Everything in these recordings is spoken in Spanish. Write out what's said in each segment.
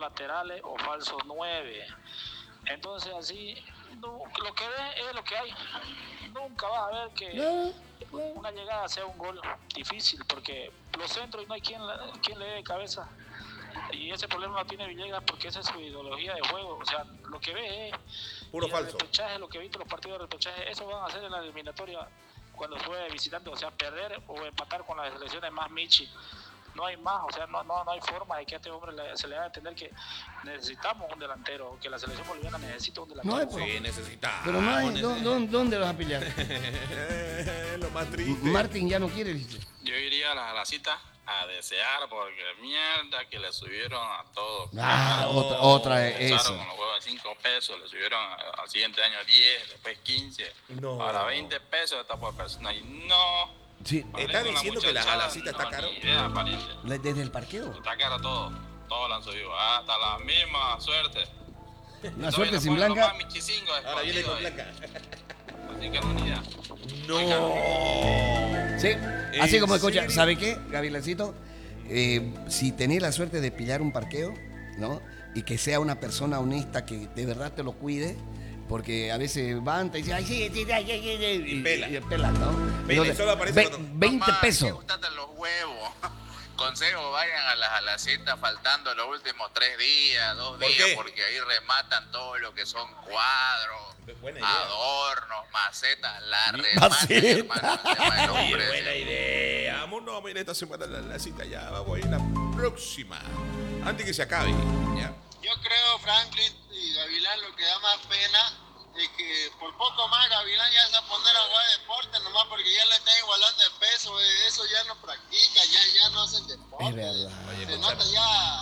laterales o falsos 9. Entonces así, lo que ves es lo que hay. Nunca vas a ver que una llegada sea un gol difícil, porque los centros no hay quien le dé cabeza. Y ese problema no tiene Villegas porque esa es su ideología de juego. O sea, lo que ve es puro falso. El repechaje, lo que he visto los partidos de repechaje, eso van a hacer en la eliminatoria cuando juegue visitante. O sea, perder o empatar con las selecciones más Michi. No hay más, o sea, no hay forma de que a este hombre se le haga entender que necesitamos un delantero, que la selección boliviana necesita un delantero. No hay, Sí, necesitamos. pero no hay, ¿dónde vas a pelear? Lo más triste. Martín ya no quiere, dice. Yo iría a la cita a desear porque mierda que le subieron a todos. Otra es Empezaron eso. con los huevos de 5 pesos, le subieron al siguiente año 10, después 15, No. ahora 20 pesos está por persona y no. Sí. ¿Está diciendo que la jalacita está caro? Ni idea, pariente. ¿Desde el parqueo? Está caro todo, todos lo han subido, hasta la misma suerte. Una suerte sin blanca. Ahora viene con blanca. Así que no ni idea. No. Sí, así como escucha, serio? ¿sabe qué, Gavilancito? Si tenés la suerte de pillar un parqueo, ¿no? Y que sea una persona honesta que de verdad te lo cuide, porque a veces van, te dicen, ay, sí, Y pela. Y pela, ¿no? Pela, y solo aparece cuando- 20 Mamá, pesos. que gustate los huevos. Consejo, vayan a la cita faltando los últimos 3 días, 2 ¿Por días, qué? porque ahí rematan todo lo que son cuadros, Buena idea. adornos, macetas, la Maceta. rematan, hermano, el tema de los Oye, precios. buena idea. Vámonos, mira, esta semana la cita ya. Vamos a ir la próxima. Antes que se acabe. ¿Ya? Yo creo, Franklin y Gavilán, lo que da más pena es que por poco más Gavilán ya se va a poner a jugar deporte, nomás porque ya le están igualando de peso, eso ya no practica, ya no hacen deporte. Es verdad. Oye, Se escúchame. nota ya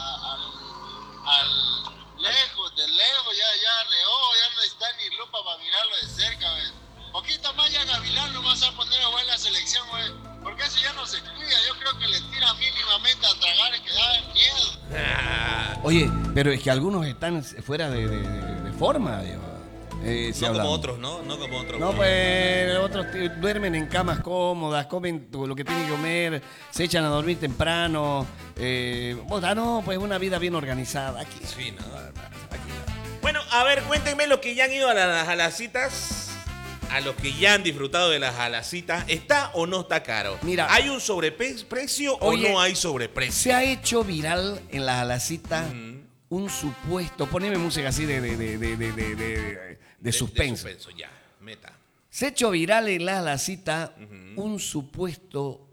al lejos, de lejos, ya reó, ya no está ni lupa para mirarlo de cerca, ¿ves? Poquito más ya Gavilán no vas a poner a jugar en la selección, güey, porque eso ya no se cuida, yo creo que le tira mínimamente a tragar y que da miedo. Oye, pero es que algunos están fuera de forma, digo. Si No como hablamos. otros, ¿no? No como otros. No, pues otros duermen en camas cómodas, comen lo que tienen que comer, se echan a dormir temprano. No, pues una vida bien organizada. Aquí. Sí, no. Aquí no. Bueno, a ver, cuéntenme los que ya han ido a las jalacitas, a los que ya han disfrutado de las jalacitas. ¿Está o no está caro? Mira. ¿Hay un sobreprecio Oye, o no hay sobreprecio? Se ha hecho viral en la alacita un supuesto. Poneme música así de suspenso. De suspenso, ya. Meta. Se ha hecho viral en la alacita un supuesto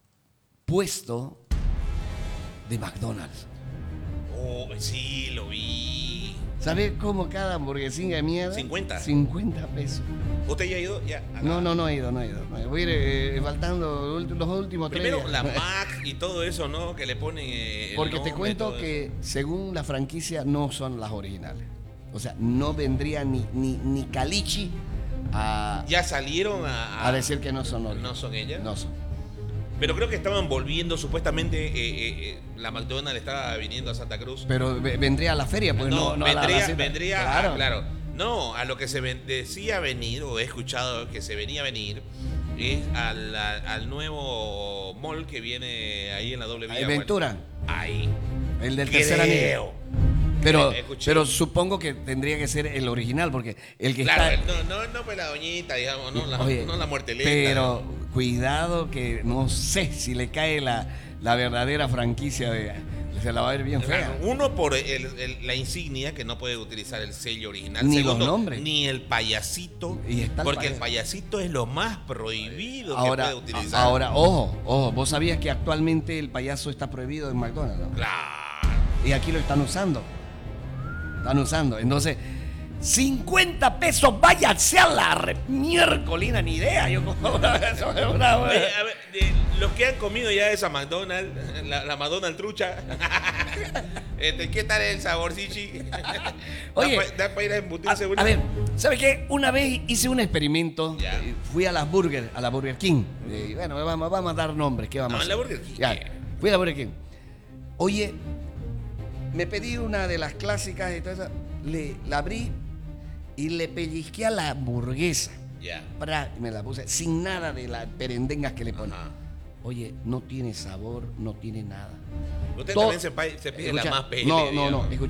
puesto de McDonald's. Oh, sí, lo vi. ¿Sabes cómo cada hamburguesina de mierda? 50. 50 pesos. ¿Usted ya ha ido? Ya. No he ido. Voy a ir faltando los últimos 3 Primero días. la Mac y todo eso, ¿no? Que le ponen el Porque te nombre y cuento todo que eso. según la franquicia no son las originales. O sea, no vendría ni Calichi a Ya salieron a decir que no son originales. ¿No son ellas? No son. Pero creo que estaban volviendo, supuestamente la McDonald's estaba viniendo a Santa Cruz. Pero vendría a la feria, pues no, a la cita. vendría, Claro. claro. No, a lo que se decía venir, o he escuchado que se venía a venir, es al nuevo mall que viene ahí en la doble vía. Ventura, Ahí. el del tercer anillo. Creo. Pero, Escuché. pero supongo que tendría que ser el original, porque el que Claro, está... no pues la doñita, digamos, no Oye, la muerte lenta. pero cuidado que no sé si le cae la verdadera franquicia se la va a ver bien fea. Uno por la insignia, que no puede utilizar el sello original. Ni Segundo, los nombres. Ni el payasito. Y está el porque el payaso. payasito es lo más prohibido que Ahora, puede utilizar. ahora, ojo, vos sabías que actualmente el payaso está prohibido en McDonald's, ¿no? Claro. Y aquí lo están usando. Entonces, 50 pesos, váyanse a la miércolina, ni idea. Yo como eso es una... Oye, a ver, los que han comido ya esa McDonald's, la McDonald's trucha, ¿qué tal el sabor, Sichi? Oye, da para ir a embutirse una. A ver, ¿sabe qué? Una vez hice un experimento. Ya. Fui a la Burger King. Y bueno, vamos a dar nombres. ¿Qué vamos No, a en la hacer? Burger King. Ya, fui a la Burger King. Oye, me pedí una de las clásicas y todo eso. La abrí y le pellizqué a la hamburguesa. Ya. Y me la puse sin nada de las perendengas que le ponen. Ajá. Oye, no tiene sabor, no tiene nada. Usted Todo- también se pide la Escucha, más pele. No, digamos. escucha.